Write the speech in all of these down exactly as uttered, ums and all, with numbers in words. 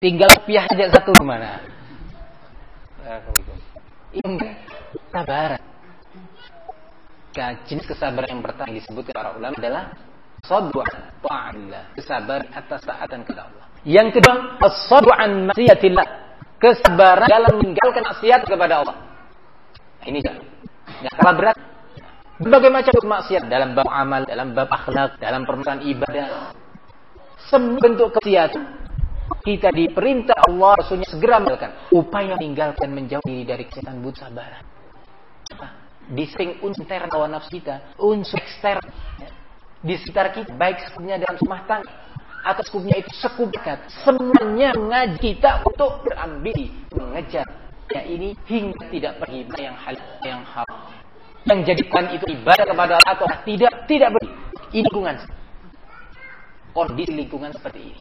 Tinggal rupiah aja satu kemana? Ini sabaran. Jenis kesabaran yang pertama yang disebutkan para ulama adalah sabru ta'illah, kesabaran atas taatan kepada Allah. Yang kedua, as-sabru an maksiatillah, kesabaran dalam meninggalkan maksiat kepada Allah. Ini enggak kalah berat. Berbagai macam maksiat dalam bab amal, dalam bab akhlak, dalam permasalahan ibadah. Semua bentuk kemaksiatan kita diperintah Allah Rasulnya segera meninggalkan. Upaya meninggalkan, menjauh diri dari kesehatan butuh sabaran. Disting unsur intern hawa nafsu kita, unsur ekstern di sekitar kita, baik skupnya dalam rumah tangga atau skupnya itu sekup dekat, semuanya mengajak kita untuk berambisi mengejar ya ini hingga tidak pergi yang hal yang haram, yang jadikan itu ibadah kepada Allah atau tidak tidak ber ini lingkungan, kondisi lingkungan seperti ini.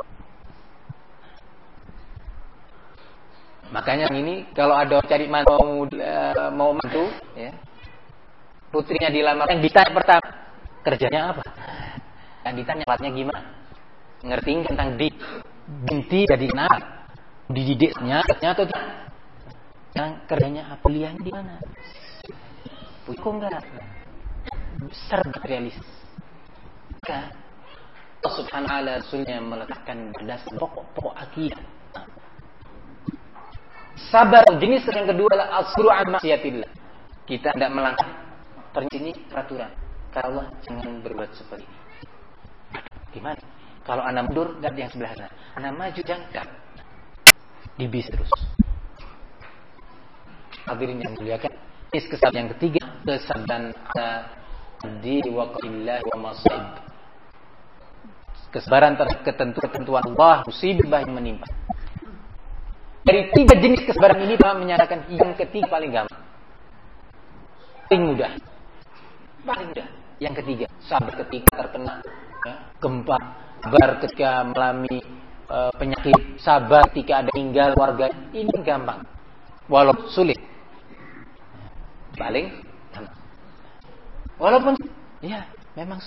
Makanya ini kalau ada cari mantu mau, mau mantu ya, putrinya dilamar, yang ditanya pertama kerjanya apa, yang ditanya platnya gimana, ngerti tentang di binti jadi anak dididiknya atau tidak, yang kerjanya apa, kuliahnya di mana, kok enggak besar materialis. Maka Allah Subhanahu wa taala Rasulnya meletakkan dasar pokok-pokok akidah. Sabar jenis yang kedua adalah as-sabru an maksiatillah. Kita tidak melangkah terus ini peraturan. Kalau Allah jangan berbuat seperti ini. Gimana? Kalau anak mundur, enggak yang sebelah sana. Anak maju jangkar. Dibis terus. Hadirin yang muliakan, ini kesabaran yang ketiga, kesabaran ala di waqillah wa masaib. Kesabaran terhadap ketentuan Allah, musibah yang menimpa. Dari tiga jenis kesabaran ini Pak menyatakan yang ketiga paling gampang, paling mudah, paling mudah. Yang ketiga, sabar ketika terkena ya, gempa, sabar ketika mengalami uh, penyakit, sabar ketika ada tinggal warga. Ini gampang, walaupun sulit, paling gampang. Walaupun ya memang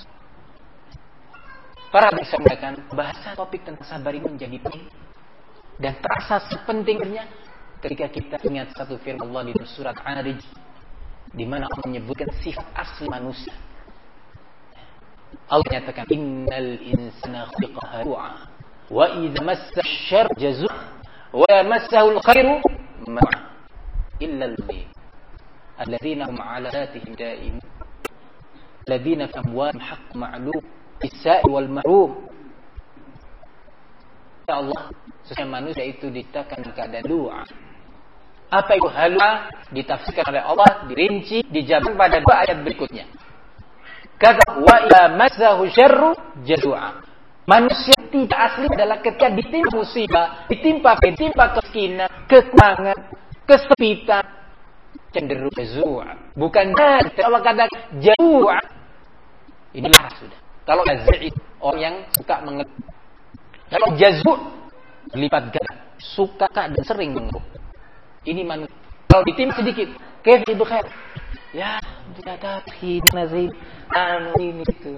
para bisa mengatakan bahasa topik tentang sabar ini menjadi penting. Dan terasa sepentingnya ketika kita ingat satu firman Allah di surat An-Rij, di mana Allah menyebutkan sifat asli manusia. Allah menyatakan innal insana khuliqa halu'a wa idza massahu syarru jazua wa massahu al-khairu ma'a illa al-mu'min alladzina hum 'ala salatihim da'imun alladzina fi amwalihim haqqun ma'lum lis-sa'i wal mahrum. Ya Allah, sesungguhnya manusia itu diciptakan keadaan doa. Apa itu halua? Ditafsirkan oleh Allah, dirinci, dijabarkan pada dua ayat berikutnya. Kata wa idza massahu syarru jazua. Manusia tidak asli adalah ketika ditimpa musibah, ditimpa ditimpa kemiskinan, kekurangan, kesempitan, cenderung jazua. Bukan Allah kata jazua. Ini marah sudah. Kalau jaz'i orang yang suka mengeluh. Kalau jazbu lipat ganda, suka dan sering mengeluh. Ini manusia. Kalau ditimpa sedikit, kayak ibu khair. Ya, tidak ada hidupnya sih. Anu ini itu.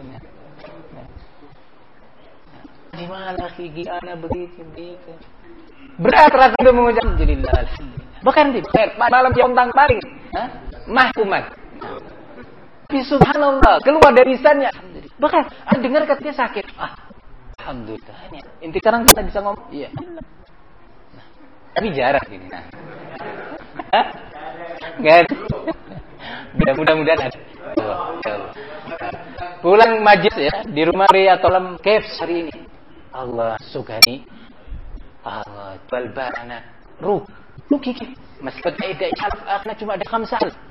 Di mana gigi anak begitu begitu. Berat rasa itu mengucap alhamdulillah. Bahkan di khair malam yontang paling, mahkuman. Tapi subhanallah, keluar dari lisannya. Bahkan anda dengar katanya sakit. Ah, alhamdulillah. Inti sekarang kita bisa ngomong, iya. Nah, tapi jarang ini. Nah. Hah? Enggak ada. Mudah-mudahan ada. Pulang majlis ya di rumah Ria atau dalam caves hari ini. Allah sugani. Allah jual barana. Ruh. Ruh kiki. Meskipun tidak alaf akhna cuma ada khamsah.